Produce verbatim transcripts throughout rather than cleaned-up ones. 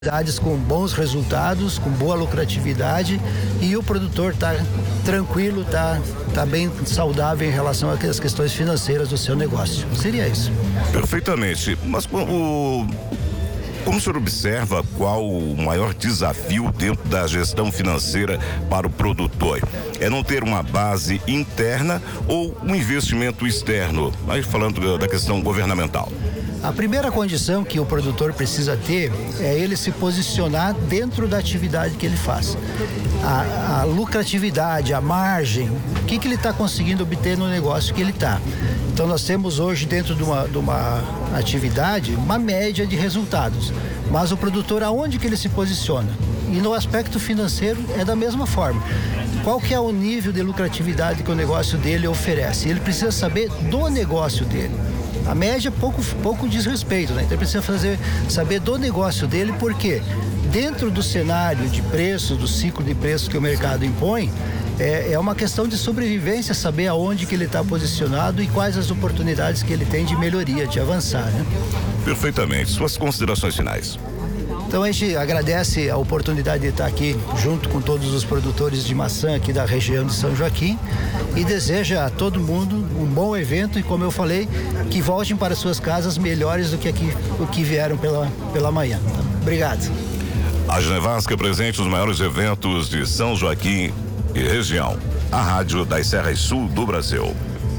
com bons resultados, com boa lucratividade, e o produtor está tranquilo, está tá bem saudável em relação às questões financeiras do seu negócio. Seria isso. Perfeitamente. Mas o, como o senhor observa, qual o maior desafio dentro da gestão financeira para o produtor? É não ter uma base interna ou um investimento externo? Aí falando da questão governamental. A primeira condição que o produtor precisa ter é ele se posicionar dentro da atividade que ele faz. A, a lucratividade, a margem, o que, que ele está conseguindo obter no negócio que ele está. Então nós temos hoje dentro de uma, de uma atividade uma média de resultados, mas o produtor aonde que ele se posiciona? E no aspecto financeiro é da mesma forma. Qual que é o nível de lucratividade que o negócio dele oferece? Ele precisa saber do negócio dele. A média pouco, pouco diz respeito, né? Então ele precisa fazer, saber do negócio dele, porque dentro do cenário de preço, do ciclo de preços que o mercado impõe, é, é uma questão de sobrevivência, saber aonde que ele está posicionado e quais as oportunidades que ele tem de melhoria, de avançar, né? Perfeitamente. Suas considerações finais. Então a gente agradece a oportunidade de estar aqui junto com todos os produtores de maçã aqui da região de São Joaquim e deseja a todo mundo um bom evento e, como eu falei, que voltem para suas casas melhores do que aqui, o que vieram pela, pela manhã. Obrigado. A Genevasca presente nos maiores eventos de São Joaquim e região. A rádio das Serras Sul do Brasil.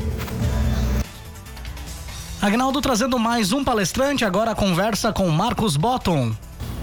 Agnaldo trazendo mais um palestrante, agora a conversa com Marcos Botton.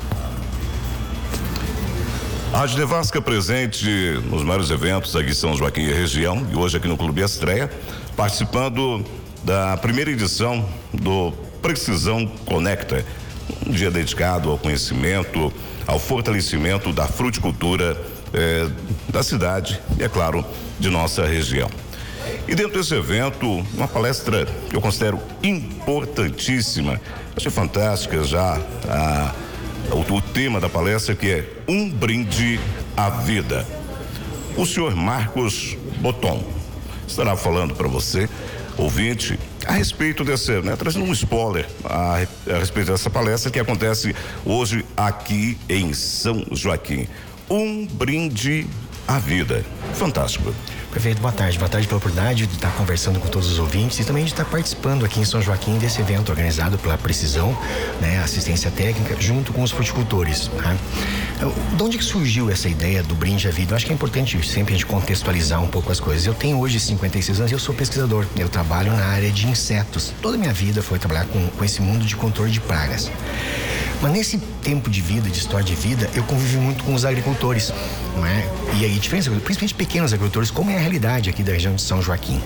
A Rádio Nevasca presente nos maiores eventos aqui em São Joaquim e região, e hoje aqui no Clube Estreia, participando da primeira edição do Precisão Conecta, um dia dedicado ao conhecimento, ao fortalecimento da fruticultura eh, da cidade e, é claro, de nossa região. E dentro desse evento, uma palestra que eu considero importantíssima, achei fantástica já a O, o tema da palestra, que é um brinde à vida. O senhor Marcos Botton estará falando para você, ouvinte, a respeito desse, né, trazendo um spoiler a, a respeito dessa palestra que acontece hoje aqui em São Joaquim. Um brinde à vida. Fantástico. Perfeito, boa tarde. Boa tarde pela oportunidade de estar conversando com todos os ouvintes e também de estar participando aqui em São Joaquim desse evento organizado pela Precisão, né, assistência técnica, junto com os fruticultores. Né? De onde que surgiu essa ideia do brinde à vida? Eu acho que é importante sempre a gente contextualizar um pouco as coisas. Eu tenho hoje cinquenta e seis anos e eu sou pesquisador. Eu trabalho na área de insetos. Toda a minha vida foi trabalhar com, com esse mundo de controle de pragas. Mas nesse tempo de vida, de história de vida, eu convivi muito com os agricultores, não é? E aí, diferença, principalmente pequenos agricultores, como é a realidade aqui da região de São Joaquim.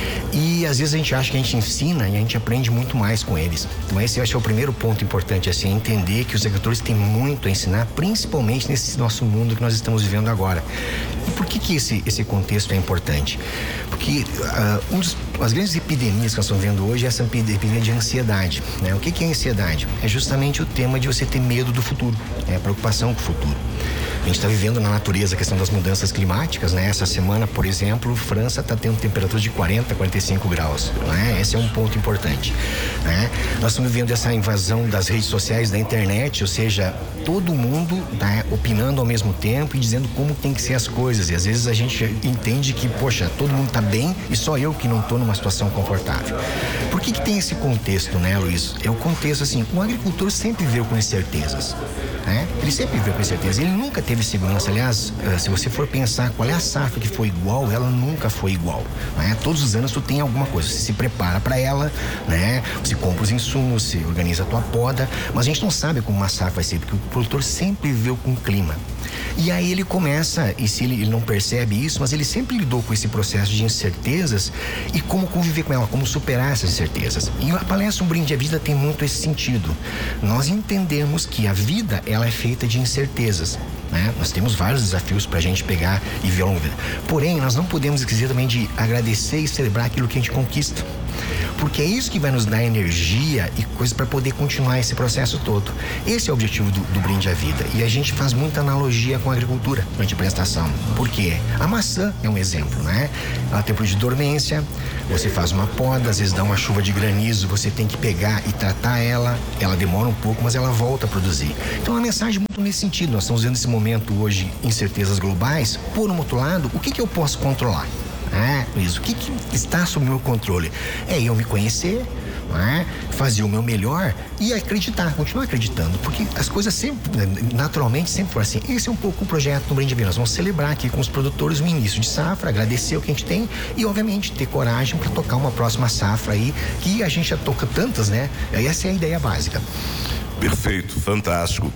E às vezes a gente acha que a gente ensina e a gente aprende muito mais com eles. Então esse eu acho que é o primeiro ponto importante, assim, entender que os agricultores têm muito a ensinar, principalmente nesse nosso mundo que nós estamos vivendo agora. E por que que esse, esse contexto é importante? Porque uh, um dos, as grandes epidemias que nós estamos vendo hoje é essa epidemia de ansiedade, né? O que que é ansiedade? É justamente o tema de você ter medo do futuro, é a preocupação com o futuro. A gente está vivendo na natureza a questão das mudanças climáticas, né? Essa semana, por exemplo, França está tendo temperaturas de quarenta, quarenta e cinco graus, né? Esse é um ponto importante, né? Nós estamos vivendo essa invasão das redes sociais, da internet, ou seja, todo mundo, né, opinando ao mesmo tempo e dizendo como tem que ser as coisas. E às vezes a gente entende que, poxa, todo mundo está bem e só eu que não estou numa situação confortável. Por que que tem esse contexto, né, Luiz? É o contexto assim, o agricultor sempre viveu com incertezas, né? Ele sempre viveu com incertezas, ele nunca teve segurança. Aliás, se você for pensar qual é a safra que foi igual, ela nunca foi igual, né? Todos os anos tu tem alguma coisa, você se prepara para ela, né? Você compra os insumos, você organiza a tua poda, mas a gente não sabe como uma safra vai ser, porque o produtor sempre viveu com o clima. E aí ele começa, e se ele, ele não percebe isso, mas ele sempre lidou com esse processo de incertezas e como conviver com ela, como superar essas incertezas. E a palestra Um Brinde à Vida tem muito esse sentido. Nós entendemos que a vida, ela é feita de incertezas, né? Nós temos vários desafios para a gente pegar e ver a longa vida. Porém, nós não podemos esquecer também de agradecer e celebrar aquilo que a gente conquista. Porque é isso que vai nos dar energia e coisa para poder continuar esse processo todo. Esse é o objetivo do, do Brinde à Vida. E a gente faz muita analogia com a agricultura durante a prestação. Por quê? A maçã é um exemplo, né? Ela tem período de dormência, você faz uma poda, às vezes dá uma chuva de granizo, você tem que pegar e tratar ela, ela demora um pouco, mas ela volta a produzir. Então, a mensagem muito nesse sentido. Nós estamos vendo esse momento hoje, incertezas globais. Por um outro lado, o que que eu posso controlar? Ah, isso. O que, que está sob meu controle? É eu me conhecer, é? Fazer o meu melhor e acreditar, continuar acreditando, porque as coisas sempre, naturalmente, sempre foram assim. Esse é um pouco o projeto do Brinde à Vida. Nós vamos celebrar aqui com os produtores o início de safra, agradecer o que a gente tem e, obviamente, ter coragem para tocar uma próxima safra aí, que a gente já toca tantas, né? Essa é a ideia básica. Perfeito, fantástico.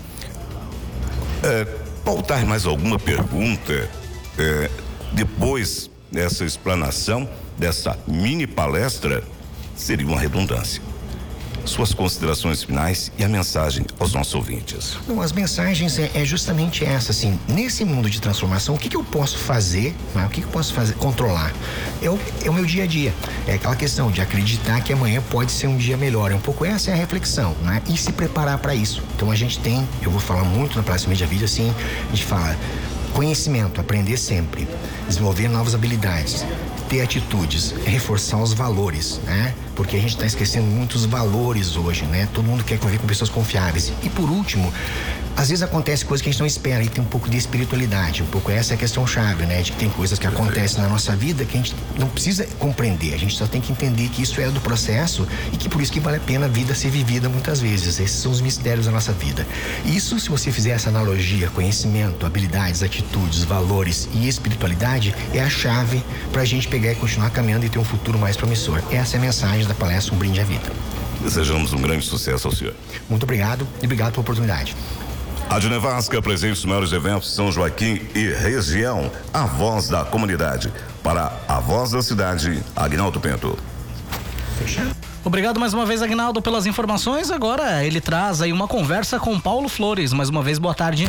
É, pautar mais alguma pergunta é, depois dessa explanação, dessa mini palestra, seria uma redundância. Suas considerações finais e a mensagem aos nossos ouvintes. Não, as mensagens é, é justamente essa, assim, nesse mundo de transformação, o que que eu posso fazer, né? O que que eu posso fazer, controlar? É o, é o meu dia a dia, é aquela questão de acreditar que amanhã pode ser um dia melhor, é um pouco essa é a reflexão, né? E se preparar para isso. Então a gente tem, eu vou falar muito na Palestra Brinde à Vida, assim, a gente fala conhecimento, aprender sempre, desenvolver novas habilidades, ter atitudes, reforçar os valores, né? Porque a gente está esquecendo muitos valores hoje, né? Todo mundo quer conviver com pessoas confiáveis. E por último, às vezes acontece coisas que a gente não espera e tem um pouco de espiritualidade, um pouco essa é a questão chave, né? De que tem coisas que acontecem na nossa vida que a gente não precisa compreender, a gente só tem que entender que isso é do processo e que por isso que vale a pena a vida ser vivida muitas vezes. Esses são os mistérios da nossa vida. Isso, se você fizer essa analogia, conhecimento, habilidades, atitudes, valores e espiritualidade, é a chave pra gente pegar e continuar caminhando e ter um futuro mais promissor. Essa é a mensagem da palestra Um Brinde à Vida. Desejamos um grande sucesso ao senhor. Muito obrigado e obrigado pela oportunidade. Rádio Nevasca presente nos maiores eventos de São Joaquim e região, a voz da comunidade. Para a voz da cidade, Aguinaldo Pinto. Fechado. Obrigado mais uma vez, Aguinaldo, pelas informações. Agora ele traz aí uma conversa com Paulo Flores. Mais uma vez, boa tarde.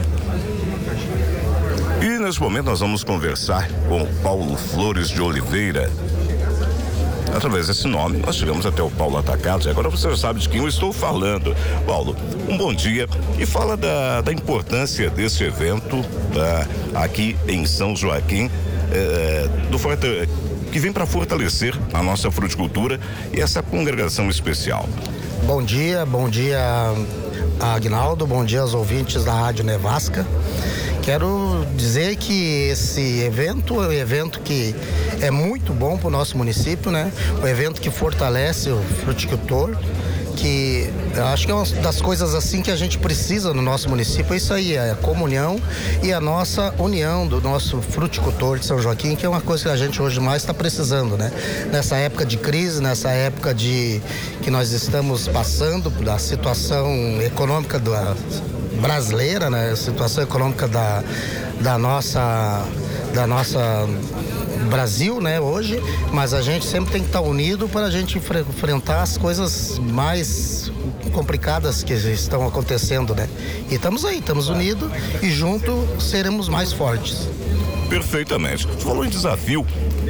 E nesse momento nós vamos conversar com Paulo Flores de Oliveira. Através desse nome, nós chegamos até o Paulo Atacados e agora você já sabe de quem eu estou falando. Paulo, um bom dia e fala da, da importância desse evento da, aqui em São Joaquim, é, do Forte, que vem para fortalecer a nossa fruticultura e essa congregação especial. Bom dia, bom dia, Aguinaldo, bom dia aos ouvintes da Rádio Nevasca. Quero dizer que esse evento é um evento que é muito bom para o nosso município, né? Um evento que fortalece o fruticultor, que eu acho que é uma das coisas assim que a gente precisa no nosso município, é isso aí, é a comunhão e a nossa união do nosso fruticultor de São Joaquim, que é uma coisa que a gente hoje mais está precisando, né? Nessa época de crise, nessa época de que nós estamos passando da situação econômica da brasileira, né? A situação econômica da, da nossa da nossa Brasil, né, hoje, mas a gente sempre tem que estar unido para a gente enfrentar as coisas mais complicadas que estão acontecendo, né? E estamos aí, estamos unidos e juntos seremos mais fortes. Perfeitamente. Você falou em desafio.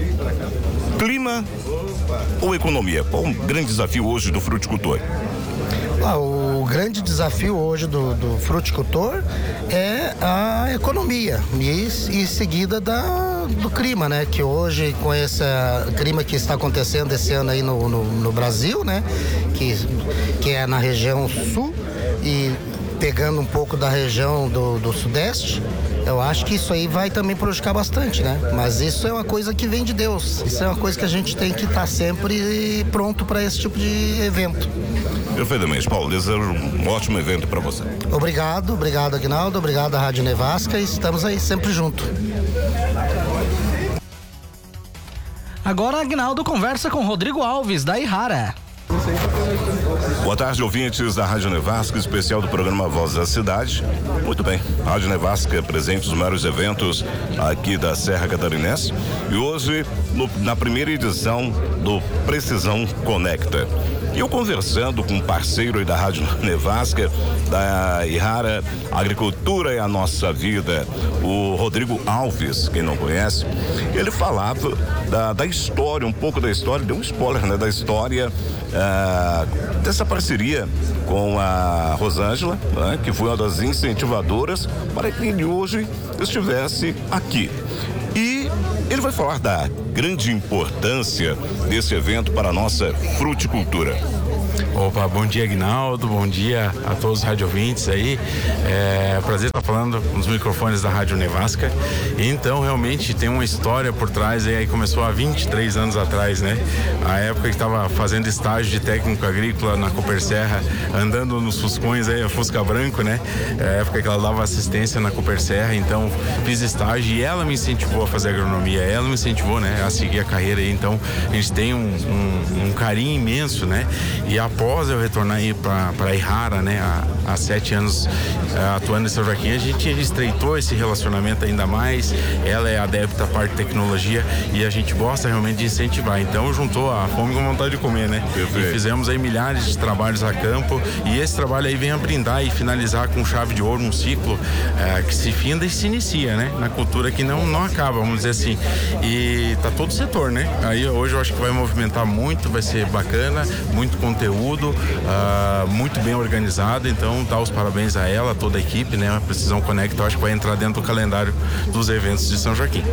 Clima ou economia? Qual o grande desafio hoje do fruticultor? Ah, o grande desafio hoje do, do fruticultor é a economia e em seguida da, do clima, né? Que hoje, com esse clima que está acontecendo esse ano aí no, no, no Brasil, né? Que, que é na região sul e pegando um pouco da região do, do sudeste, eu acho que isso aí vai também prejudicar bastante, né? Mas isso é uma coisa que vem de Deus. Isso é uma coisa que a gente tem que estar sempre pronto para esse tipo de evento. Perfeitamente, Paulo. Desejo um ótimo evento para você. Obrigado, obrigado, Aguinaldo. Obrigado à Rádio Nevasca e estamos aí sempre junto. Agora, Aguinaldo conversa com Rodrigo Alves, da Ihara. Boa tarde, ouvintes da Rádio Nevasca, especial do programa Voz da Cidade. Muito bem, Rádio Nevasca é presente nos maiores eventos aqui da Serra Catarinense e hoje no, na primeira edição do Precisão Conecta. E eu conversando com um parceiro aí da Rádio Nevasca, da Ihara Agricultura é a Nossa Vida, o Rodrigo Alves, quem não conhece, ele falava da, da história, um pouco da história, deu um spoiler, né, da história ah, dessa parceria com a Rosângela, né, que foi uma das incentivadoras para que ele hoje estivesse aqui. E ele vai falar da grande importância desse evento para a nossa fruticultura. Opa, bom dia, Aguinaldo, bom dia a todos os radiovintes aí. É prazer estar falando nos microfones da Rádio Nevasca. Então, realmente tem uma história por trás aí, aí começou há vinte e três anos atrás, né? A época que estava fazendo estágio de técnico agrícola na Coperserra, andando nos fuscões aí, a Fusca Branco, né? É a época que ela dava assistência na Coperserra, então fiz estágio e ela me incentivou a fazer agronomia, ela me incentivou, né, a seguir a carreira aí. Então, a gente tem um, um, um carinho imenso, né? E após eu retornar aí para a Ihara, né, há, há sete anos uh, atuando em São Joaquim, a gente estreitou esse relacionamento ainda mais. Ela é adepta à parte de tecnologia e a gente gosta realmente de incentivar. Então juntou a fome com a vontade de comer, né? Perfeito. E fizemos aí milhares de trabalhos a campo e esse trabalho aí vem a brindar e finalizar com chave de ouro um ciclo uh, que se finda e se inicia, né? Na cultura que não, não acaba, vamos dizer assim. E tá todo o setor, né? Aí hoje eu acho que vai movimentar muito, vai ser bacana, muito conteúdo, uh, muito bem organizado, então dá os parabéns a ela, a toda a equipe, né? A Precisão Conecta, eu acho que vai entrar dentro do calendário dos eventos de São Joaquim.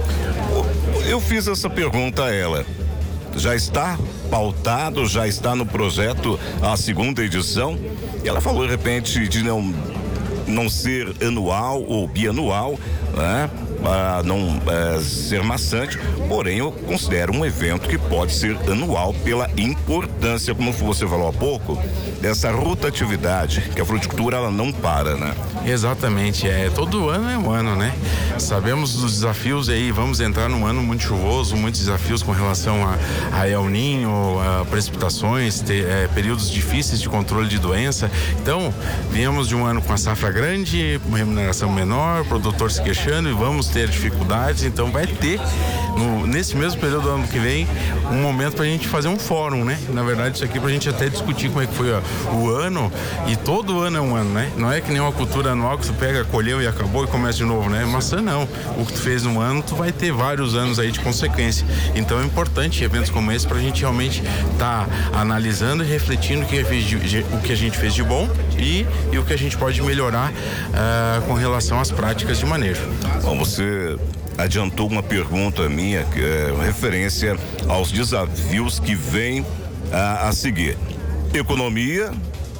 Eu fiz essa pergunta a ela. Já está pautado, já está no projeto a segunda edição? E ela falou de repente de não, não ser anual ou bianual, né? Para não é, ser maçante, porém eu considero um evento que pode ser anual pela importância, como você falou há pouco, dessa rotatividade, que a fruticultura ela não para, né? Exatamente, é, todo ano é um ano, né? Sabemos dos desafios aí, vamos entrar num ano muito chuvoso, muitos desafios com relação a, a El Niño, a precipitações, ter, é, períodos difíceis de controle de doença. Então, viemos de um ano com a safra grande, remuneração menor, produtor se queixando e vamos ter dificuldades, então vai ter no, nesse mesmo período do ano que vem um momento pra gente fazer um fórum, né? Na verdade isso aqui pra gente até discutir como é que foi ó, o ano, e todo ano é um ano, né? Não é que nem uma cultura anual que tu pega, colheu e acabou e começa de novo, né? Maçã não, o que tu fez num ano tu vai ter vários anos aí de consequência, então é importante eventos como esse pra gente realmente tá analisando e refletindo o que, de, o que a gente fez de bom e, e o que a gente pode melhorar uh, com relação às práticas de manejo. Bom, você adiantou uma pergunta minha, que é referência aos desafios que vêm a, a seguir. Economia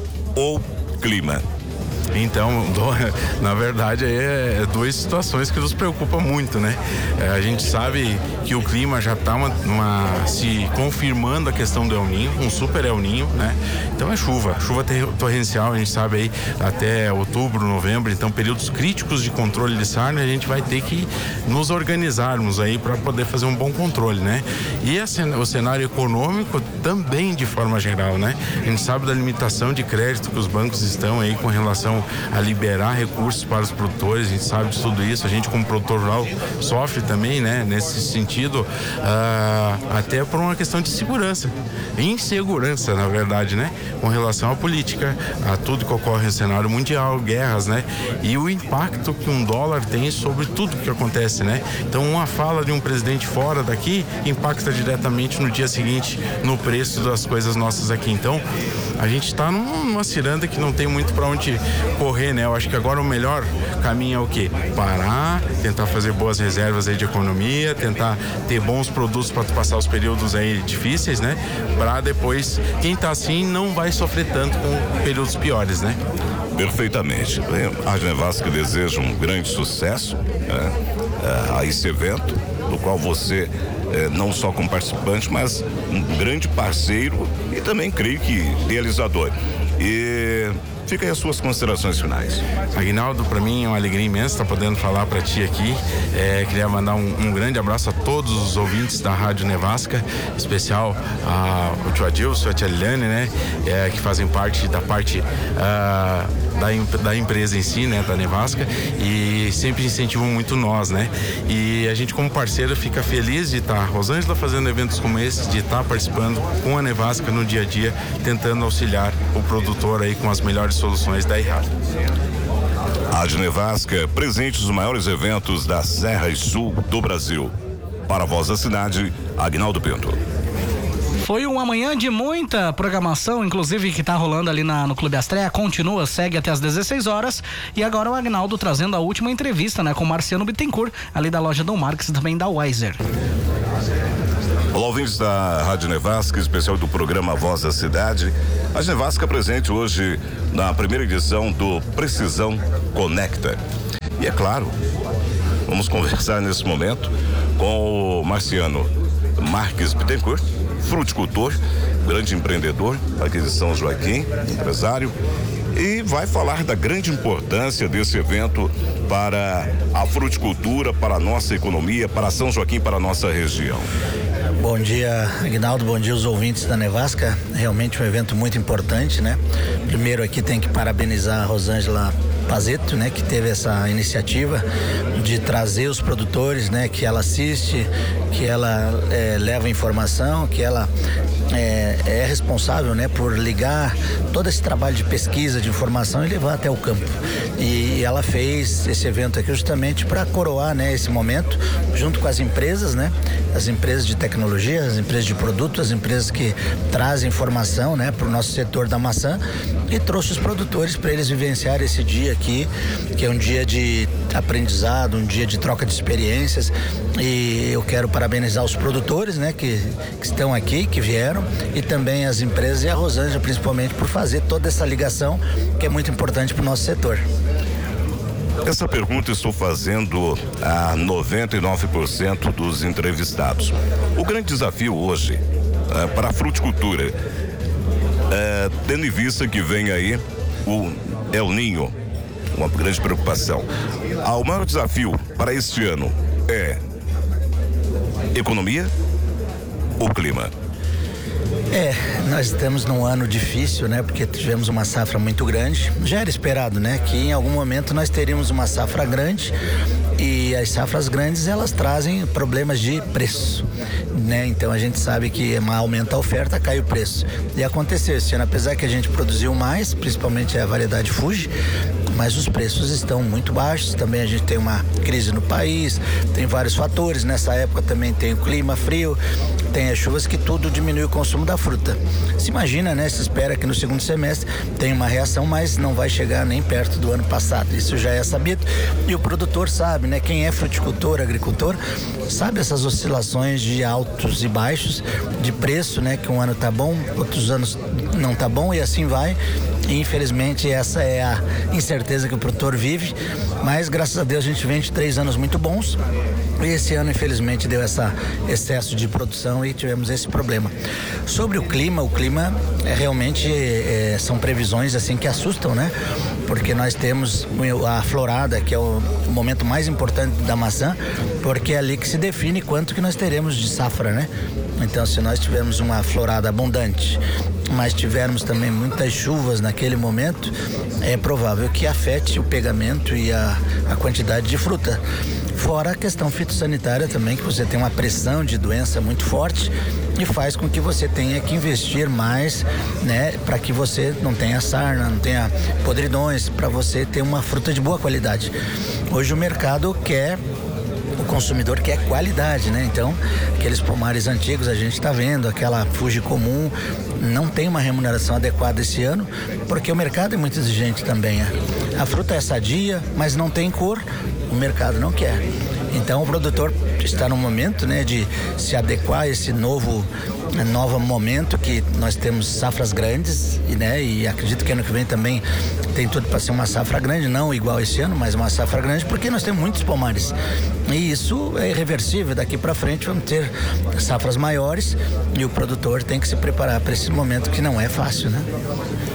ou clima? Então, na verdade, aí é duas situações que nos preocupam muito, né? É, a gente sabe que o clima já está uma, uma, se confirmando a questão do El Niño, um super El Niño, né? Então é chuva, chuva torrencial, a gente sabe aí até outubro, novembro, então períodos críticos de controle de sarna, a gente vai ter que nos organizarmos aí para poder fazer um bom controle, né? E a, o cenário econômico também de forma geral, né? A gente sabe da limitação de crédito que os bancos estão aí com relação a liberar recursos para os produtores, a gente sabe de tudo isso, a gente como produtor rural sofre também, né, nesse sentido, uh, até por uma questão de segurança, insegurança na verdade, né, com relação à política, a tudo que ocorre no cenário mundial, guerras, né, e o impacto que um dólar tem sobre tudo que acontece, né, então uma fala de um presidente fora daqui impacta diretamente no dia seguinte no preço das coisas nossas aqui, então a gente está numa ciranda que não tem muito para onde correr, né? Eu acho que agora o melhor caminho é o quê? Parar, tentar fazer boas reservas aí de economia, tentar ter bons produtos para passar os períodos aí difíceis, né? Para depois, quem tá assim não vai sofrer tanto com períodos piores, né? Perfeitamente. A Rádio Nevasca deseja um grande sucesso, né, a esse evento, do qual você eh, não só como participante, mas um grande parceiro e também creio que realizador. E Fica aí as suas considerações finais. Aguinaldo, para mim é uma alegria imensa estar podendo falar para ti aqui. É, queria mandar um, um grande abraço a todos os ouvintes da Rádio Nevasca, em especial ao tio Adilson, a tia Liliane, né, é, que fazem parte da parte ah, da, da empresa em si, né, da Nevasca, e sempre incentivam muito nós, né. E a gente como parceiro fica feliz de estar Rosângela fazendo eventos como esse, de estar participando com a Nevasca no dia a dia, tentando auxiliar o produtor aí com as melhores soluções da I R A D. Rádio Nevasca, presente nos maiores eventos da Serra e Sul do Brasil. Para a Voz da Cidade, Aguinaldo Pinto. Foi uma manhã de muita programação, inclusive que tá rolando ali na, no Clube Astrea, continua, segue até as dezesseis horas, e agora o Aguinaldo trazendo a última entrevista, né, com o Marciano Bittencourt, ali da loja Dom Marques e também da Weiser. Olá, ouvintes da Rádio Nevasca, especial do programa Voz da Cidade. A Nevasca presente hoje na primeira edição do Precisão Conecta. E é claro, vamos conversar nesse momento com o Marciano Marques Bittencourt, fruticultor, grande empreendedor aqui de São Joaquim, empresário, e vai falar da grande importância desse evento para a fruticultura, para a nossa economia, para São Joaquim, para a nossa região. Bom dia, Aguinaldo, bom dia aos ouvintes da Nevasca. Realmente um evento muito importante, né? Primeiro aqui tem que parabenizar a Rosângela Pazeto, né, que teve essa iniciativa de trazer os produtores, né, que ela assiste, que ela é, leva informação, que ela é, é responsável, né, por ligar todo esse trabalho de pesquisa, de informação e levar até o campo. E, e ela fez esse evento aqui justamente para coroar, né, esse momento, junto com as empresas, né, as empresas de tecnologia, as empresas de produto, as empresas que trazem informação, né, para o nosso setor da maçã, e trouxe os produtores para eles vivenciarem esse dia aqui, que é um dia de aprendizado, um dia de troca de experiências, e eu quero parabenizar os produtores, né, que, que estão aqui, que vieram, e também as empresas e a Rosângela principalmente por fazer toda essa ligação que é muito importante para o nosso setor. Essa pergunta estou fazendo a noventa e nove por cento dos entrevistados. O grande desafio hoje é, para a fruticultura, é, tendo em vista que vem aí o El Niño, uma grande preocupação. Ah, o maior desafio para este ano é economia ou clima? É, nós estamos num ano difícil, né? Porque tivemos uma safra muito grande. Já era esperado, né? Que em algum momento nós teríamos uma safra grande, e as safras grandes, elas trazem problemas de preço, né? Então a gente sabe que aumenta a oferta, cai o preço. E aconteceu esse ano, apesar que a gente produziu mais, principalmente a variedade Fuji, mas os preços estão muito baixos. Também a gente tem uma crise no país, tem vários fatores. Nessa época também tem o clima frio, tem as chuvas, que tudo diminui o consumo da fruta. Se imagina, né? Se espera que no segundo semestre tenha uma reação, mas não vai chegar nem perto do ano passado. Isso já é sabido e o produtor sabe, né? Quem é fruticultor, agricultor, sabe essas oscilações de altos e baixos de preço, né? Que um ano tá bom, outros anos não tá bom, e assim vai. E infelizmente essa é a incerteza que o produtor vive, mas graças a Deus a gente vem de três anos muito bons, e esse ano infelizmente deu esse excesso de produção e tivemos esse problema. Sobre o clima, o clima é realmente é, são previsões assim que assustam, né? Porque nós temos a florada, que é o momento mais importante da maçã, porque é ali que se define quanto que nós teremos de safra, né? Então, se nós tivermos uma florada abundante, mas tivermos também muitas chuvas naquele momento, é provável que afete o pegamento e a, a quantidade de fruta. Fora a questão fitossanitária também, que você tem uma pressão de doença muito forte e faz com que você tenha que investir mais, né, para que você não tenha sarna, não tenha podridões, para você ter uma fruta de boa qualidade. Hoje o mercado quer, o consumidor quer qualidade, né? Então, aqueles pomares antigos a gente está vendo, aquela Fuji comum não tem uma remuneração adequada esse ano, porque o mercado é muito exigente também. A fruta é sadia, mas não tem cor, o mercado não quer. Então o produtor está no momento, né, de se adequar a esse novo, novo momento que nós temos safras grandes, e, né, e acredito que ano que vem também tem tudo para ser uma safra grande, não igual esse ano, mas uma safra grande, porque nós temos muitos pomares. E isso é irreversível, daqui para frente vamos ter safras maiores e o produtor tem que se preparar para esse momento que não é fácil, né?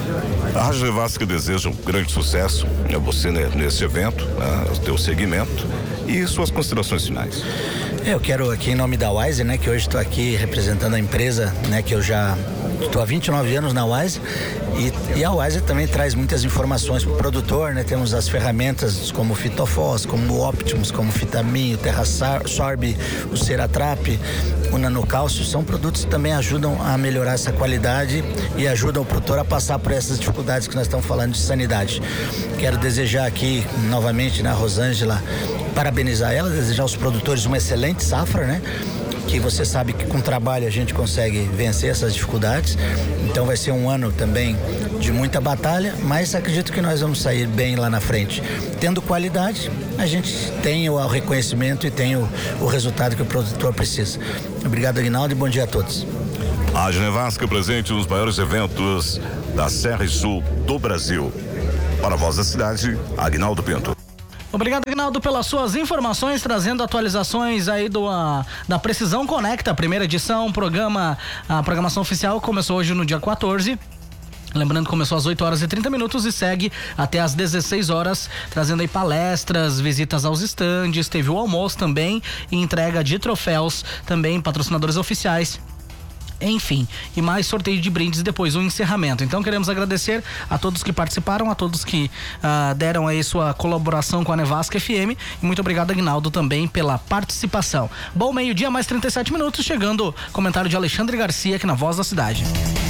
A Rádio Nevasca deseja um grande sucesso a você, né, nesse evento, né, o teu segmento e suas considerações finais. Eu quero aqui em nome da Wise, né, que hoje estou aqui representando a empresa, né, que eu já estou há vinte e nove anos na Wise e, e a Wise também traz muitas informações para o produtor, né, temos as ferramentas como o Fitofós, como o Optimus, como o Fitamin, o TerraSorb, o Ceratrap, o Nanocálcio, são produtos que também ajudam a melhorar essa qualidade e ajudam o produtor a passar por essas dificuldades que nós estamos falando de sanidade. Quero desejar aqui novamente, né, a Rosângela, parabenizar ela, desejar aos produtores uma excelente safra, né? Que você sabe que com trabalho a gente consegue vencer essas dificuldades. Então vai ser um ano também de muita batalha, mas acredito que nós vamos sair bem lá na frente. Tendo qualidade, a gente tem o reconhecimento e tem o, o resultado que o produtor precisa. Obrigado, Aguinaldo, e bom dia a todos. A Rádio Nevasca presente nos maiores eventos da Serra e Sul do Brasil. Para a Voz da Cidade, Aguinaldo Pinto. Obrigado, Aguinaldo, pelas suas informações, trazendo atualizações aí do, a, da Precisão Conecta, a primeira edição, programa, a programação oficial começou hoje no dia quatorze. Lembrando que começou às oito horas e trinta minutos e segue até às dezesseis horas, trazendo aí palestras, visitas aos estandes, teve o almoço também e entrega de troféus, também patrocinadores oficiais. Enfim, e mais sorteio de brindes depois, o encerramento. Então queremos agradecer a todos que participaram, a todos que uh, deram aí sua colaboração com a Nevasca F M e muito obrigado, Aguinaldo, também pela participação. Bom, meio-dia, mais trinta e sete minutos, chegando comentário de Alexandre Garcia aqui na Voz da Cidade.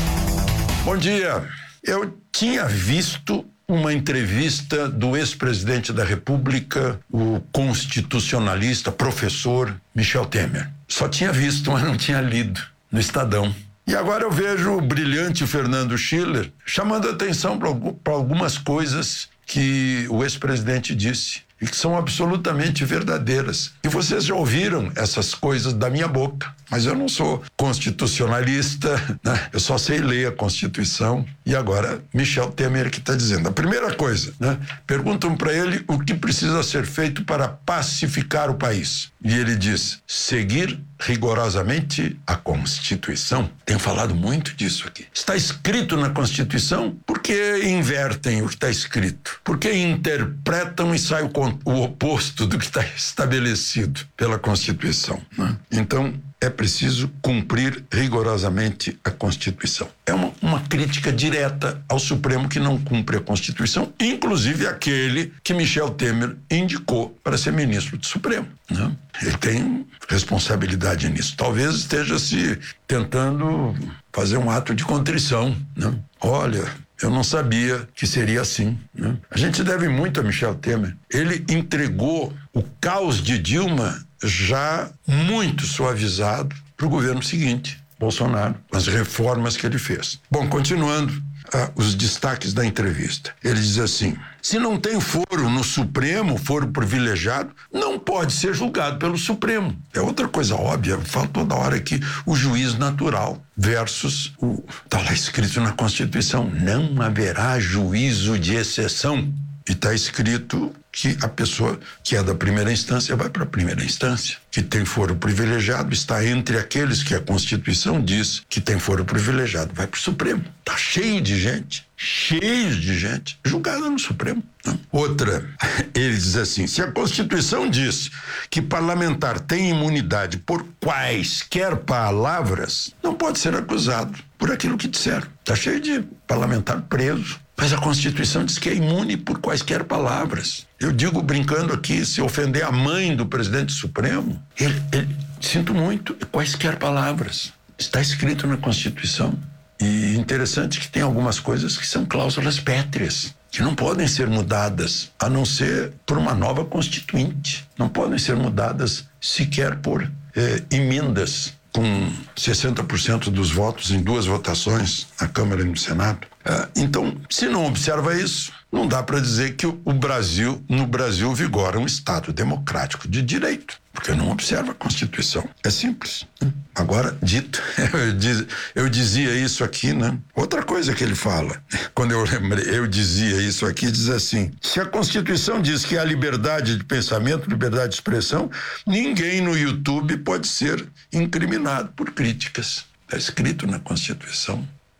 Bom dia, eu tinha visto uma entrevista do ex-presidente da República, o constitucionalista, professor Michel Temer. Só tinha visto, mas não tinha lido. No Estadão. E agora eu vejo o brilhante Fernando Schiller chamando atenção para algumas coisas que o ex-presidente disse e que são absolutamente verdadeiras. E vocês já ouviram essas coisas da minha boca, mas eu não sou constitucionalista, né? Eu só sei ler a Constituição. E agora Michel Temer que está dizendo. A primeira coisa, né? Perguntam para ele o que precisa ser feito para pacificar o país. E ele diz, seguir rigorosamente a Constituição. Tenho falado muito disso aqui. Está escrito na Constituição, por que invertem o que está escrito? Por que interpretam e sai o, o oposto do que está estabelecido pela Constituição, né? Então, é preciso cumprir rigorosamente a Constituição. É uma, uma crítica direta ao Supremo que não cumpre a Constituição, inclusive aquele que Michel Temer indicou para ser ministro do Supremo, né? Ele tem responsabilidade nisso. Talvez esteja se tentando fazer um ato de contrição, né? Olha, eu não sabia que seria assim, né? A gente deve muito a Michel Temer. Ele entregou o caos de Dilma já muito suavizado para o governo seguinte, Bolsonaro, as reformas que ele fez. Bom, continuando ah, os destaques da entrevista. Ele diz assim, se não tem foro no Supremo, foro privilegiado, não pode ser julgado pelo Supremo. É outra coisa óbvia, eu falo toda hora aqui, o juiz natural versus o... Está lá escrito na Constituição, não haverá juízo de exceção. E está escrito que a pessoa que é da primeira instância vai para a primeira instância. Que tem foro privilegiado está entre aqueles que a Constituição diz que tem foro privilegiado. Vai para o Supremo. Está cheio de gente, cheio de gente julgada no Supremo. Não. Outra, ele diz assim, se a Constituição diz que parlamentar tem imunidade por quaisquer palavras, não pode ser acusado por aquilo que disseram. Está cheio de parlamentar preso. Mas a Constituição diz que é imune por quaisquer palavras. Eu digo brincando aqui, se ofender a mãe do presidente Supremo, ele, ele, sinto muito, quaisquer palavras. Está escrito na Constituição. E interessante que tem algumas coisas que são cláusulas pétreas, que não podem ser mudadas, a não ser por uma nova Constituinte. Não podem ser mudadas sequer por eh, emendas com sessenta por cento dos votos em duas votações, na Câmara e no Senado. Ah, então, se não observa isso, não dá para dizer que o Brasil, no Brasil vigora um Estado democrático de direito, porque não observa a Constituição. É simples. Né? Agora, dito, eu, diz, eu dizia isso aqui, né? Outra coisa que ele fala, quando eu lembrei, eu dizia isso aqui, diz assim, se a Constituição diz que há liberdade de pensamento, liberdade de expressão, ninguém no YouTube pode ser incriminado por críticas. Está escrito na Constituição.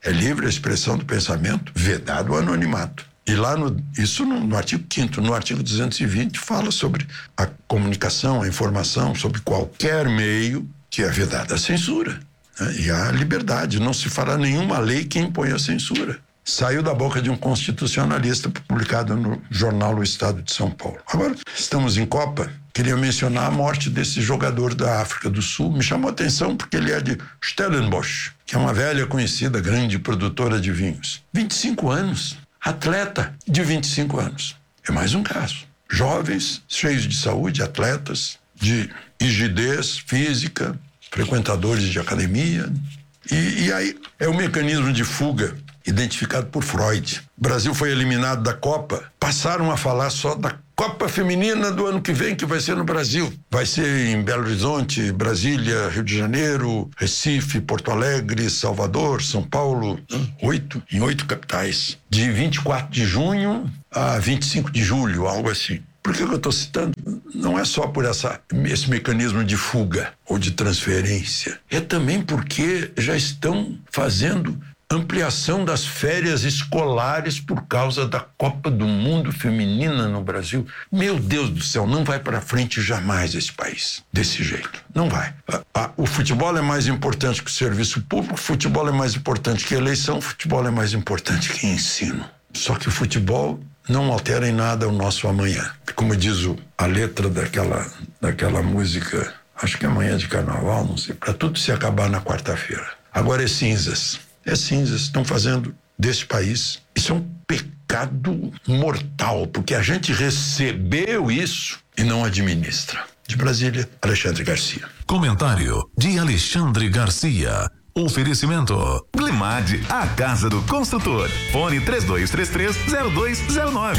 É livre a expressão do pensamento, vedado o anonimato. E lá, no, isso no, no artigo quinto, no artigo duzentos e vinte, fala sobre a comunicação, a informação, sobre qualquer meio que é vedada a censura, né? E a liberdade. Não se fará nenhuma lei que impõe a censura. Saiu da boca de um constitucionalista, publicado no jornal O Estado de São Paulo. Agora, estamos em Copa, queria mencionar a morte desse jogador da África do Sul. Me chamou a atenção porque ele é de Stellenbosch, que é uma velha conhecida, grande produtora de vinhos. vinte e cinco anos, atleta de vinte e cinco anos. É mais um caso. Jovens, cheios de saúde, atletas, de rigidez física, frequentadores de academia. E, e aí é o mecanismo de fuga identificado por Freud. O Brasil foi eliminado da Copa, passaram a falar só da Copa Feminina do ano que vem, que vai ser no Brasil. Vai ser em Belo Horizonte, Brasília, Rio de Janeiro, Recife, Porto Alegre, Salvador, São Paulo, oito, em oito capitais. De vinte e quatro de junho a vinte e cinco de julho, algo assim. Por que eu estou citando? Não é só por essa, esse mecanismo de fuga ou de transferência. É também porque já estão fazendo ampliação das férias escolares por causa da Copa do Mundo Feminina no Brasil. Meu Deus do céu, não vai para frente jamais esse país desse jeito. Não vai. O futebol é mais importante que o serviço público, o futebol é mais importante que a eleição, o futebol é mais importante que ensino. Só que o futebol não altera em nada o nosso amanhã. Como diz o, a letra daquela, daquela música, acho que é amanhã de carnaval, não sei, para tudo se acabar na quarta-feira. Agora é cinzas. É cinzas. Estão fazendo desse país. Isso é um pecado mortal, porque a gente recebeu isso e não administra. De Brasília, Alexandre Garcia. Comentário de Alexandre Garcia. Oferecimento Glimad, a casa do construtor. Fone três dois três três, zero dois zero nove.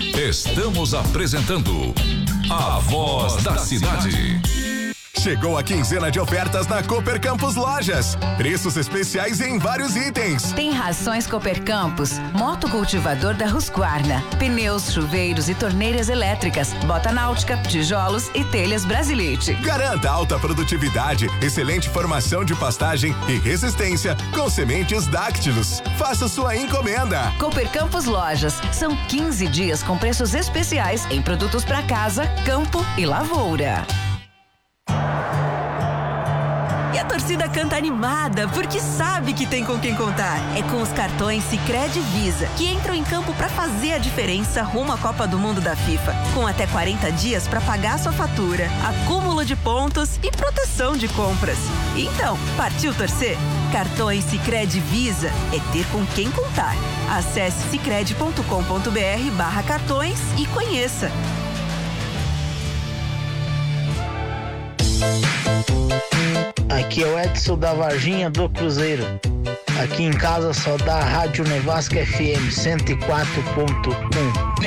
Estamos apresentando A Voz da Cidade. Chegou a quinzena de ofertas na Cooper Campus Lojas. Preços especiais em vários itens. Tem rações Cooper Campus, moto cultivador da Husqvarna, pneus, chuveiros e torneiras elétricas, bota náutica, tijolos e telhas Brasilite. Garanta alta produtividade, excelente formação de pastagem e resistência com sementes Dactylus. Faça sua encomenda. Cooper Campus Lojas. São quinze dias com preços especiais em produtos para casa, campo e lavoura. E a torcida canta animada, porque sabe que tem com quem contar. É com os cartões Sicredi Visa, que entram em campo para fazer a diferença rumo à Copa do Mundo da FIFA. Com até quarenta dias para pagar sua fatura, acúmulo de pontos e proteção de compras. Então, partiu torcer? Cartões Sicredi Visa é ter com quem contar. Acesse sicredi ponto com ponto br barra cartões e conheça. Aqui é o Edson da Varginha do Cruzeiro. Aqui em casa só dá a Rádio Nevasca F M cento e quatro ponto um.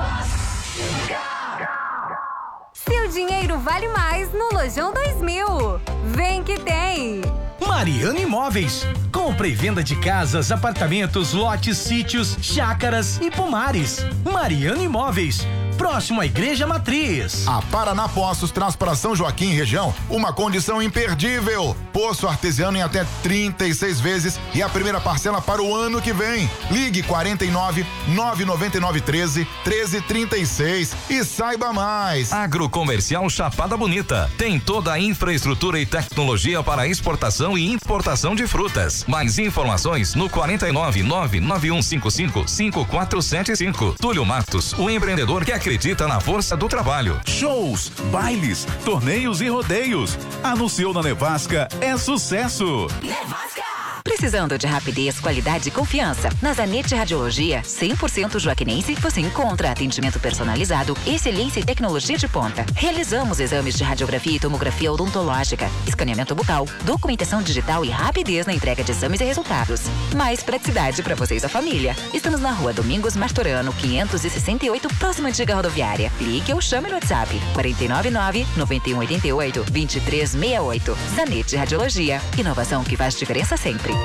Seu dinheiro vale mais no Lojão dois mil. Vem que tem! Mariana Imóveis. Compra e venda de casas, apartamentos, lotes, sítios, chácaras e pomares. Mariana Imóveis. Próximo à Igreja Matriz. A Paraná Poços traz para São Joaquim região uma condição imperdível. Poço artesiano em até trinta e seis vezes e a primeira parcela para o ano que vem. Ligue quarenta e nove, nove nove nove, treze, treze trinta e seis e saiba mais. Agrocomercial Chapada Bonita tem toda a infraestrutura e tecnologia para exportação e importação de frutas. Mais informações no quarenta e nove, nove nove um cinco cinco, cinco quatro sete cinco. Túlio Matos, o empreendedor que acredita na força do trabalho. Shows, bailes, torneios e rodeios. Anunciou na Nevasca, é sucesso. Nevasca! Precisando de rapidez, qualidade e confiança? Na Zanetti Radiologia, cem por cento joaquinense, você encontra atendimento personalizado, excelência e tecnologia de ponta. Realizamos exames de radiografia e tomografia odontológica, escaneamento bucal, documentação digital e rapidez na entrega de exames e resultados. Mais praticidade para você e sua família. Estamos na Rua Domingos Martorano, quinhentos e sessenta e oito, próxima antiga rodoviária. Ligue ou chame no WhatsApp quarenta e nove nove, nove um oito oito, vinte e três sessenta e oito. Zanetti Radiologia, inovação que faz diferença sempre.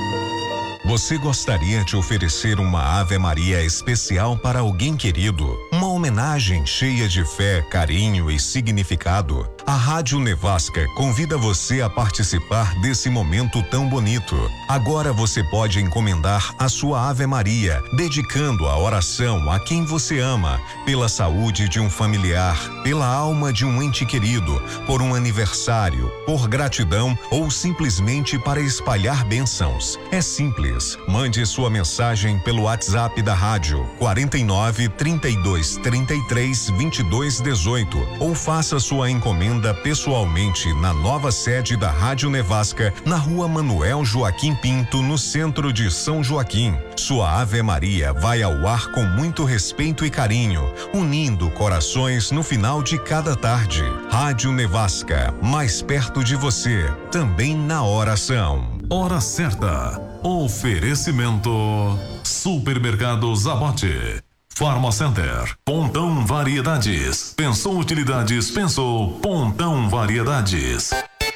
Você gostaria de oferecer uma Ave Maria especial para alguém querido? uma homenagem cheia de fé, carinho e significado. A Rádio Nevasca convida você a participar desse momento tão bonito. Agora você pode encomendar a sua Ave Maria, dedicando a oração a quem você ama, pela saúde de um familiar, pela alma de um ente querido, por um aniversário, por gratidão ou simplesmente para espalhar bênçãos. É simples. Mande sua mensagem pelo WhatsApp da rádio quarenta e nove, trinta e dois, trinta e três, vinte e dois, dezoito ou faça sua encomenda pessoalmente na nova sede da Rádio Nevasca, na Rua Manuel Joaquim Pinto, no centro de São Joaquim. Sua Ave Maria vai ao ar com muito respeito e carinho, unindo corações no final de cada tarde. Rádio Nevasca, mais perto de você, também na oração. Hora certa. Oferecimento Supermercado Zabote, Farmacenter, Pontão Variedades. Pensou utilidades, pensou Pontão Variedades.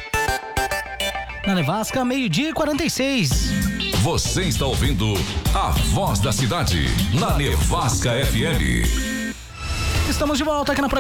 Na Nevasca, meio-dia e quarenta e seis. Você está ouvindo a voz da cidade na Nevasca F M. Estamos de volta aqui na